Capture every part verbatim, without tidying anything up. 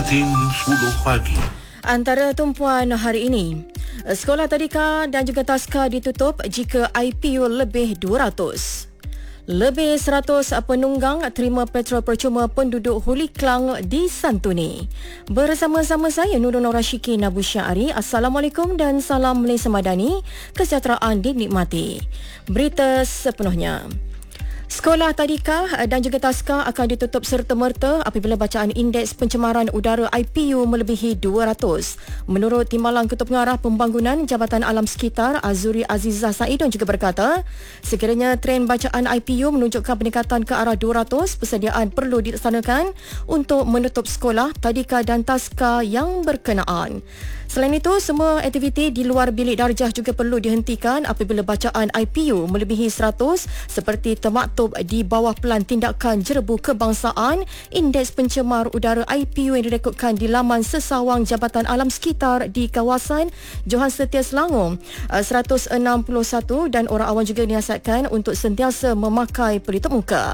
Buletin sepuluh pagi. Antara tumpuan hari ini, sekolah tadika dan juga taska ditutup jika I P U lebih dua ratus. Lebih seratus penunggang terima petrol percuma penduduk Huli Klang disantuni. Bersama-sama saya Nurul Rashiki Nabu Syari. Assalamualaikum dan salam Malaysia Madani. Kesejahteraan dinikmati. Berita sepenuhnya. Sekolah tadika dan juga taska akan ditutup serta-merta apabila bacaan indeks pencemaran udara I P U melebihi dua ratus. Menurut Timbalan Ketua Pengarah Pembangunan Jabatan Alam Sekitar Azuri Azizah Saidon juga berkata, sekiranya trend bacaan I P U menunjukkan peningkatan ke arah dua ratus, persediaan perlu dilaksanakan untuk menutup sekolah tadika dan taska yang berkenaan. Selain itu, semua aktiviti di luar bilik darjah juga perlu dihentikan apabila bacaan I P U melebihi seratus seperti termaktub di bawah Pelan Tindakan Jerebu Kebangsaan Indeks Pencemar Udara I P U yang direkodkan di laman sesawang Jabatan Alam Sekitar di kawasan Johan Setia Selangor seratus enam puluh satu dan orang awam juga dinasihatkan untuk sentiasa memakai pelitup muka.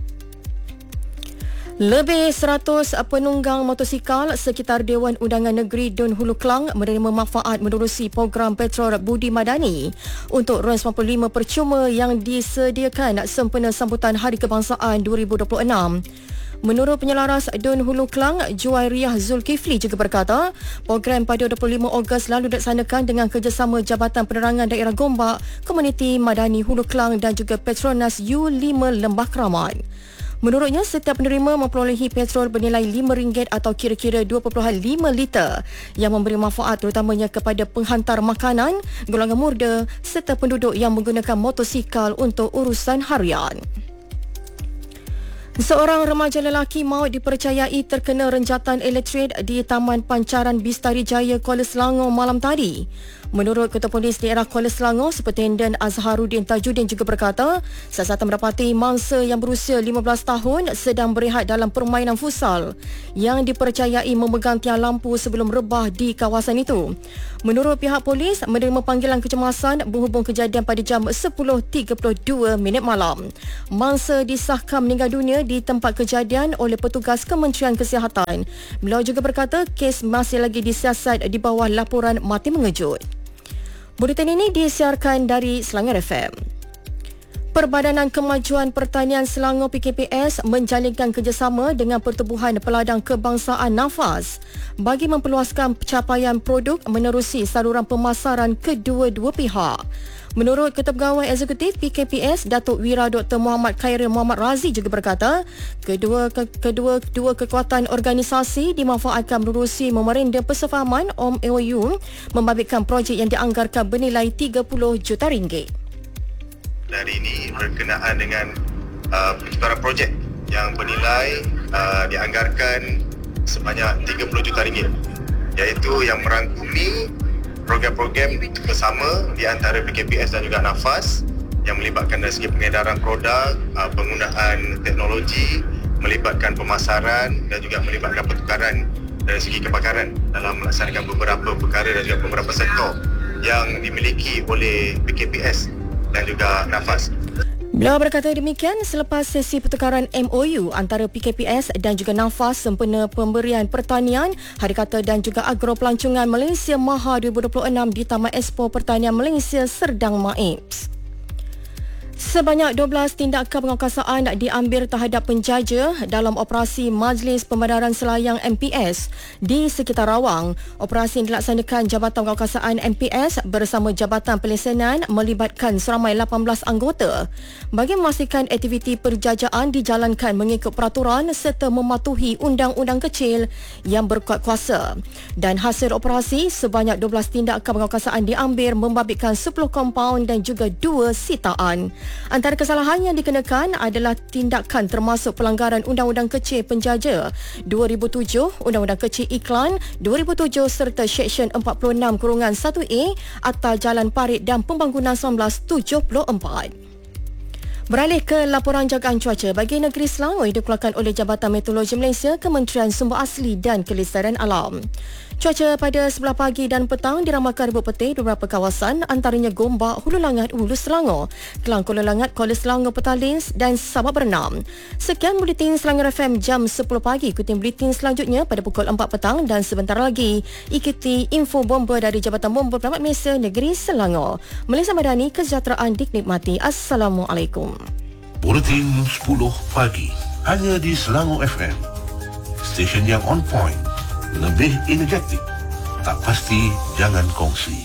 Lebih seratus penunggang motosikal sekitar Dewan Undangan Negeri Dun Hulu Klang menerima manfaat menerusi program Petrol Budi Madani untuk RON sembilan puluh lima percuma yang disediakan sempena sambutan Hari Kebangsaan dua ribu dua puluh enam. Menurut penyelaras Dun Hulu Klang, Juwairiyah Zulkifli juga berkata, program pada dua puluh lima Ogos lalu dilaksanakan dengan kerjasama Jabatan Penerangan Daerah Gombak, Komuniti Madani Hulu Klang dan juga Petronas U lima Lembah Keramat. Menurutnya, setiap penerima memperolehi petrol bernilai lima ringgit atau kira-kira dua perpuluhan lima liter yang memberi manfaat terutamanya kepada penghantar makanan, golongan muda serta penduduk yang menggunakan motosikal untuk urusan harian. Seorang remaja lelaki maut dipercayai terkena renjatan elektrik di Taman Pancaran Bistari Jaya, Kuala Selangor malam tadi. Menurut Ketua Polis Daerah Kuala Selangor, Superintendent Azharuddin Tajuddin juga berkata, siasatan mendapati mangsa yang berusia lima belas tahun sedang berehat dalam permainan futsal yang dipercayai memegang tiang lampu sebelum rebah di kawasan itu. Menurut pihak polis, menerima panggilan kecemasan berhubung kejadian pada jam sepuluh tiga puluh dua minit malam. Mangsa disahkan meninggal dunia di tempat kejadian oleh petugas Kementerian Kesihatan. Beliau juga berkata, kes masih lagi disiasat di bawah laporan mati mengejut. Buletin ini disiarkan dari Selangor F M. Perbadanan Kemajuan Pertanian Selangor P K P S menjalinkan kerjasama dengan Pertubuhan Peladang Kebangsaan Nafas bagi memperluaskan pencapaian produk menerusi saluran pemasaran kedua-dua pihak. Menurut Ketua Pegawai Eksekutif P K P S, Datuk Wira Doktor Muhammad Khairil Muhammad Razi juga berkata, kedua ke, kedua kedua kekuatan organisasi dimanfaatkan menerusi memorandum persefahaman M O U membabitkan projek yang dianggarkan bernilai tiga puluh juta ringgit. Hari ini berkenaan dengan uh, pertukaran projek yang bernilai uh, dianggarkan sebanyak tiga puluh juta ringgit, iaitu yang merangkumi program-program bersama di antara P K P S dan juga Nafas yang melibatkan dari segi pengedaran produk, penggunaan teknologi, melibatkan pemasaran dan juga melibatkan pertukaran dari segi kebakaran dalam melaksanakan beberapa perkara dan juga beberapa sektor yang dimiliki oleh P K P S dan juga Nafas. Beliau berkata demikian selepas sesi pertukaran M O U antara P K P S dan juga Nafas sempena pemberian pertanian, Hari Kata dan juga Agro Pelancongan Malaysia Maha dua ribu dua puluh enam di Taman Expo Pertanian Malaysia Serdang Maips. Sebanyak dua belas tindakan penguasaan diambil terhadap penjaja dalam operasi Majlis Pembedaran Selayang M P S di sekitar Rawang. Operasi yang dilaksanakan Jabatan Penguasaan M P S bersama Jabatan Pelesenan melibatkan seramai lapan belas anggota bagi memastikan aktiviti perjajaan dijalankan mengikut peraturan serta mematuhi undang-undang kecil yang berkuat kuasa. Dan hasil operasi, sebanyak dua belas tindakan penguasaan diambil membabitkan sepuluh kompaun dan juga dua sitaan. Antara kesalahan yang dikenakan adalah tindakan termasuk pelanggaran Undang-Undang Kecil Penjaja dua ribu tujuh, Undang-Undang Kecil Iklan dua ribu tujuh serta Seksyen empat puluh enam satu A Akta Jalan Parit dan Pembangunan seribu sembilan ratus tujuh puluh empat. Beralih ke laporan jagaan cuaca bagi negeri Selangor yang dikeluarkan oleh Jabatan Meteorologi Malaysia, Kementerian Sumber Asli dan Kelestarian Alam. Cuaca pada sebelah pagi dan petang diramalkan rebut petir di beberapa kawasan antaranya Gombak, Hulu Langat, Hulu Selangor, Kelang Kuala Langat, Kuala Selangor, Petaling dan Sabak Bernam. Sekian Buletin Selangor F M jam sepuluh pagi. Ikuti buletin selanjutnya pada pukul empat petang dan sebentar lagi ikuti info bomba dari Jabatan Bomba Penyelamat Malaysia Negeri Selangor. Malaysia Madani, kesejahteraan dinikmati. Assalamualaikum. Buletin sepuluh pagi hanya di Selangor F M. Stesen yang on point, lebih energetik. Tak pasti, jangan kongsi.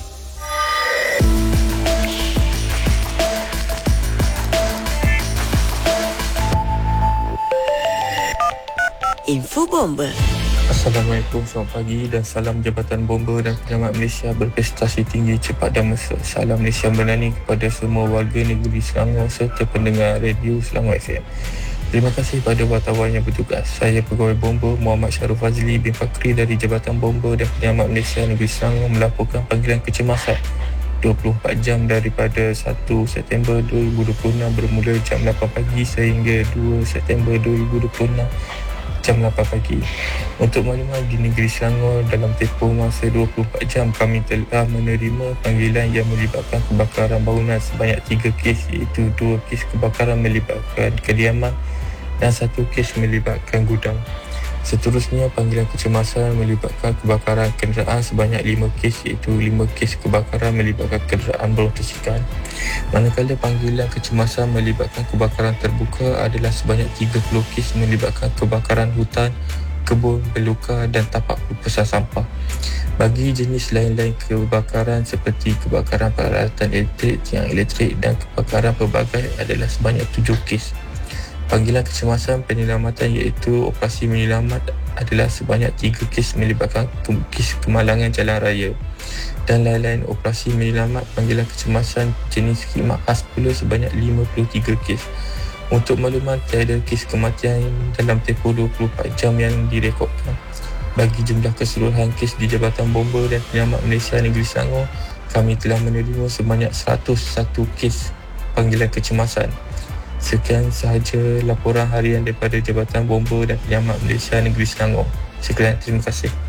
Info Bomba. Assalamualaikum, selamat pagi dan salam Jabatan Bomba dan Penyelamat Malaysia berprestasi tinggi, cepat dan mesra. Salam Malaysia Bernani kepada semua warga negeri Selangor serta pendengar radio Selangor F M. Terima kasih pada wartawan yang bertugas. Saya Pegawai Bomba Muhammad Syarul Fazli bin Fakri dari Jabatan Bomba dan Penyelamat Malaysia Negeri Selangor melaporkan panggilan kecemasan dua puluh empat jam daripada satu September dua ribu dua puluh enam bermula jam lapan pagi sehingga dua September dua ribu dua puluh enam jam lapan pagi. Untuk makluman di negeri Selangor, dalam tempoh masa dua puluh empat jam kami telah menerima panggilan yang melibatkan kebakaran bangunan sebanyak tiga kes, iaitu dua kes kebakaran melibatkan kediaman dan satu kes melibatkan gudang. Seterusnya, panggilan kecemasan melibatkan kebakaran kenderaan sebanyak lima kes, iaitu lima kes kebakaran melibatkan kenderaan bermotosikal. Manakala panggilan kecemasan melibatkan kebakaran terbuka adalah sebanyak tiga puluh kes melibatkan kebakaran hutan, kebun, beluka dan tapak pepesan sampah. Bagi jenis lain-lain kebakaran seperti kebakaran peralatan elektrik, tiang elektrik dan kebakaran pelbagai adalah sebanyak tujuh kes. Panggilan kecemasan penyelamatan iaitu operasi menyelamat adalah sebanyak tiga kes melibatkan kes kemalangan jalan raya. Dan lain-lain operasi menyelamat panggilan kecemasan jenis khidmat khas pula sebanyak lima puluh tiga kes. Untuk makluman, tiada kes kematian dalam tempoh dua puluh empat jam yang direkodkan. Bagi jumlah keseluruhan kes di Jabatan Bomba dan Penyelamat Malaysia Negeri Selangor, kami telah menerima sebanyak seratus satu kes panggilan kecemasan. Sekian sahaja laporan harian daripada Jabatan Bomba dan Penyelamat Malaysia Negeri Selangor. Sekian, terima kasih.